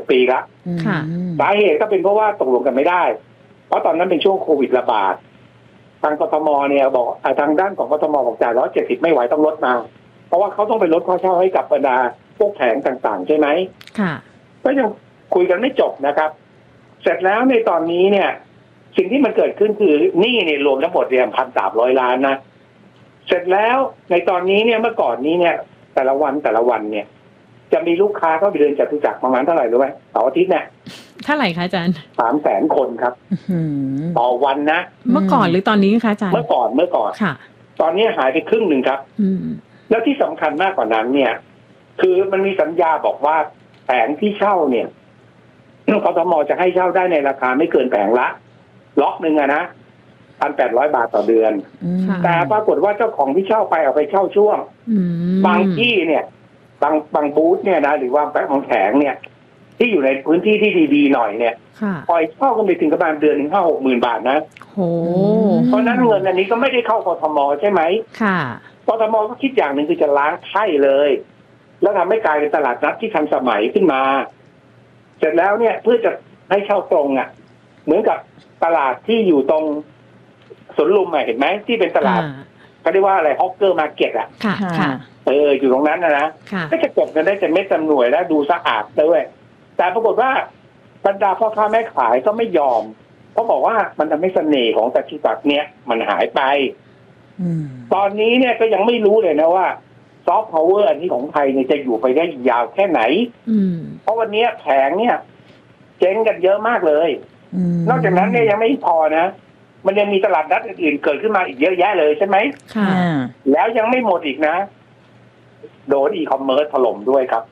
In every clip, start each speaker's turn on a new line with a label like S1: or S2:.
S1: ปีละสาเหตุก็เป็นเพราะว่าตกลงกันไม่ได้เพราะตอนนั้นเป็นช่วงโควิดระบาดทางกทมเนี่ยบอกทางด้านของกทมบอกจ่าย170ไม่ไหวต้องลดมาเพราะว่าเขาต้องไปลดค่าเช่าให้กับบรรดาพวกแผงต่างๆใช่ไหมค่ะก็ยังคุยกันไม่จบนะครับเสร็จแล้วในตอนนี้เนี่ยสิ่งที่มันเกิดขึ้นคือหนี้เนี่ยรวมทั้งหมดเนี่ย1,300 ล้านนะเสร็จแล้วในตอนนี้เนี่ยเมื่อก่อนนี้เนี่ยแต่ละวันเนี่ยจะมีลูกค้าเข้าไปเดินจตุจักรประมาณเท่าไหร่รู้ไหมเสาร์อาทิตย์เนี่ย
S2: เท่าไหร่คะอาจารย์
S1: 300,000 คนครับต่อวันนะ
S2: เมื่อก่อนหรือตอนนี้คะอาจารย์
S1: เมื่อก่อนค่ะตอนนี้หายไปครึ่งหนึ่งครับแล้วที่สำคัญมากกว่านั้นเนี่ยคือมันมีสัญญาบอกว่าแผงที่เช่าเนี่ยกทมจะให้เช่าได้ในราคาไม่เกินแผงละล็อกหนึ่งนะ1,800 บาทต่อเดือนแต่ปรากฏว่าเจ้าของที่เช่าไปเอาไปเช่าช่วงบางที่เนี่ยบางบูธเนี่ยนะหรือว่าแผงของแผงเนี่ยที่อยู่ในพื้นที่ที่ดีๆหน่อยเนี่ยปล่อยเช่ากันไปถึงประมาณเดือน50,000 บาทนะเพราะนั้นเงินอันนี้ก็ไม่ได้เข้ากทมใช่ไหมค่ะกทมก็คิดอย่างหนึ่งคือจะล้างไพ่เลยแล้วทำให้กลายเป็นตลาดนัดที่ทันสมัยขึ้นมาเสร็จแล้วเนี่ยเพื่อจะให้เช่าตรงอ่ะเหมือนกับตลาดที่อยู่ตรงสวนลุมเห็นไหมที่เป็นตลาดเขาเรียกว่าอะไรฮอกเกอร์มาร์เก็ตอ่ะอยู่ตรงนั้นนะก็จะเก็บกันได้จะเม็ดจำนวนและดูสะอาดด้วยแต่ปรากฏว่าบรรดาพ่อค้าแม่ขายก็ไม่ยอมเพราะบอกว่ามันทำให้เสน่ห์ของจตุจักรเนี่ยมันหายไปตอนนี้เนี่ยก็ยังไม่รู้เลยนะว่าซอฟต์พาวเวอร์อันนี้ของไทยเนี่ยจะอยู่ไปได้ยาวแค่ไหนเพราะวันนี้แผงเนี่ยเจ๊งกันเยอะมากเลยนอกจากนั้นเนี่ยยังไม่พอนะมันยังมีตลาดนัดอื่นๆเกิดขึ้นมาอีกเยอะแยะเลยใช่ไหมค่ะแล้วยังไม่หมดอีกนะโดนอีคอมเมิร์ซถล่มด้วยครับ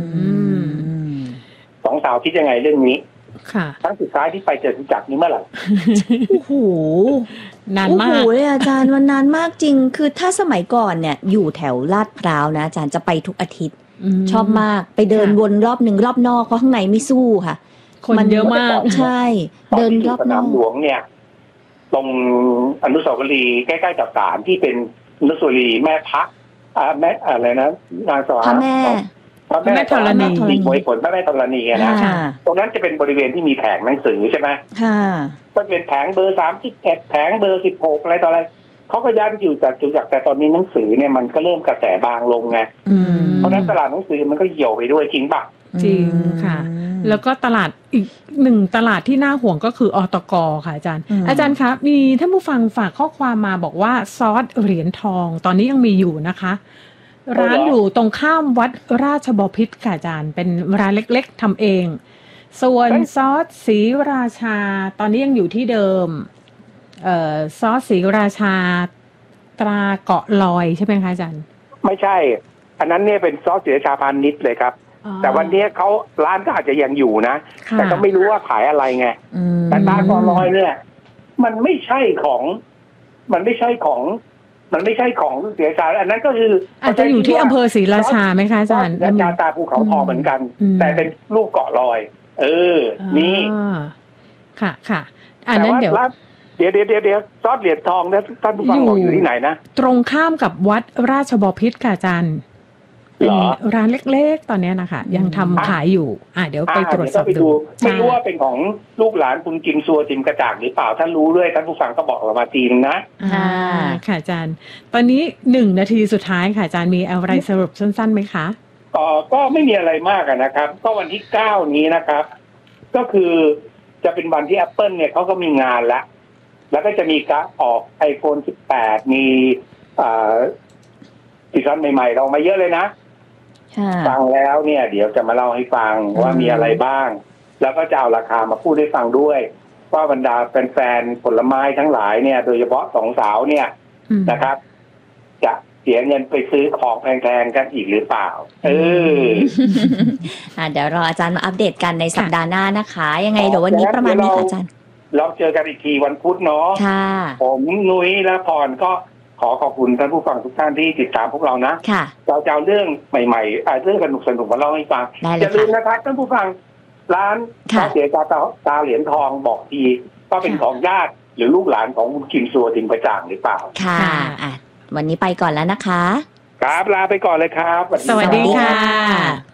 S1: สองสาวคิดยังไงเรื่องนี้ค่ะครั้งสุดท้ายที่ไปจตุจักรนี้เมื่อไหร่
S3: โอ้โหนานมากโอ้โหอาจารย์มันนานมากจริงคือถ้าสมัยก่อนเนี่ยอยู่แถวลาดพร้าวนะอาจารย์จะไปทุกอาทิตย์ชอบมากไปเดินวนรอบนึงรอบนอกเพราะข้างในไม่สู้ค่ะ
S2: คนเยอะมาก
S3: ใช่เดินรอบนอก
S1: สนามหลวงเนี่ยตรงอนุสาวรีย์ใกล้ๆกับศาลที่เป็นอนุสาวรีย์แม่พระแม่อะไรนะนางสวรรค์พระแม่ธรณีมวยผลพระแม่ธรณีนะตรงนั้นจะเป็นบริเวณที่มีแผงหนังสือใช่ไหมก็เป็นแผงเบอร์31แผงเบอร์16อะไรต่ออะไรเขาก็ย้ายไปอยู่จากจุดแต่ตอนนี้หนังสือเนี่ยมันก็เริ่มกระแสบางลงไงเพราะนั้นตลาดหนังสือมันก็เหี่ยวไปด้วยจริงป่ะ
S2: จริงค่ะแล้วก็ตลาดอีกหนึ่งตลาดที่น่าห่วงก็คืออตก.ค่ะอาจารย์ครับมีท่านผู้ฟังฝากข้อความมาบอกว่าซอสเหรียญทองตอนนี้ยังมีอยู่นะคะร้านอยู่ตรงข้ามวัดราชบพิตรค่ะอาจารย์เป็นร้านเล็กๆทำเองส่วนซอสศรีราชาตอนนี้ยังอยู่ที่เดิมซอสศรีราชาตราเกาะลอยใช่ไหมคะอาจารย์
S1: ไม่ใช่อันนั้นเนี่ยเป็นซอสศรีราชาพาณิชย์เลยครับแต่วันนี้เขาร้านก็อาจจะยังอยู่นะแต่ก็ไม่รู้ว่าขายอะไรไงแต่ตราเกาะลอยเนี่ยมันไม่ใช่ของศรีราชาอันนั้นก็คือ
S2: อาจจะอยู่ที่อำเภอศรีราชาไหมคะอาจารย์
S1: ราชาตาภูเขาทองเหมือนกันแต่เป็นลูกเกาะลอยนี่
S2: ค่ะอันนั้นเดี๋ยว
S1: ซอสเหรียญทองนะท่านผู้ฟังบอกอยู่ที่ไหนนะ
S2: ตรงข้ามกับวัดราชบพิตรค่ะอาจารย์เป็นร้านเล็กๆตอนนี้นะคะยังทำขายอยู่เดี๋ยวไปตรวจสอบดู
S1: ไม่รู้ว่าเป็นของลูกหลานคุณจิมซัวจิมกระจากหรือเปล่าถ้ารู้ด้วยท่านผู้ฟังก็บอกเรามาทีนึงนะ
S2: ค่ะอาจารย์ตอนนี้1 นาทีสุดท้ายค่ะอาจารย์มีอะไรสรุปสั้นๆไหมคะ
S1: ก็ไม่มีอะไรมากนะครับก็วันที่9นี้นะครับก็คือจะเป็นวันที่ Apple เนี่ยเขาก็มีงานแล้วก็จะมีการออก iPhone 18มีสินค้าใหม่ๆเรามาเยอะเลยนะฟังแล้วเนี่ยเดี๋ยวจะมาเล่าให้ฟังว่ามีอะไรบ้างแล้วก็จะเอาราคามาพูดให้ฟังด้วยว่าบรรดาแฟนๆผลไม้ทั้งหลายเนี่ยโดยเฉพาะ2 สาวเนี่ยนะครับจะเสียเงินไปซื้อของแพงๆกันอีกหรือเปล่า
S3: เดี๋ยวรออาจารย์มาอัปเดตกันในสัปดาห์หน้านะคะยังไงเดี๋ยววันนี้ประมาณนี้ค่ะอาจารย์
S1: เราเจอกันอีกทีวันพุธเนาะผมนุ้ยและพรก็ขอบคุณท่านผู้ฟังทุกท่านที่ติดตามพวกเรานะเราจะเอาเรื่องใหม่ๆเรื่องสนุกๆมาเล่าให้ฟังอย่าลืมนะครับท่านผู้ฟังร้านข้าวเสียตาเหรียญทองบอกทีก็เป็นของญาติหรือลูกหลานของคุณคิมซัวจิมกระจ่างหรือเปล่า
S3: ค่ะวันนี้ไปก่อนแล้วนะคะ
S1: ครับลาไปก่อนเลยครับ
S2: สวัสดีค่ะ